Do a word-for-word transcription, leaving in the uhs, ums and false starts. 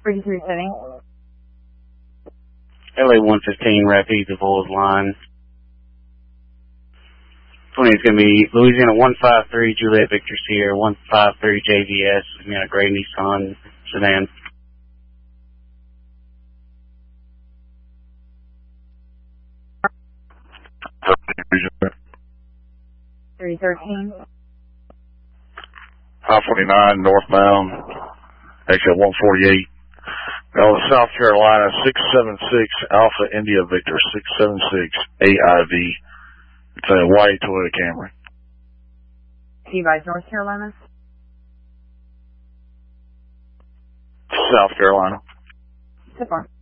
thirty-three setting. L A one fifteen, Rapids, Avoyles line. twenty is going to be Louisiana one five three, Juliet Victor Sierra, one five three J V S, we got a gray Nissan sedan. thirty thirteen. five forty-nine northbound, exit one forty-eight. Now, South Carolina, six seven six Alpha India Victor, six seven six A I V. It's a white Toyota Camry. Levi's, North Carolina. South Carolina. So far.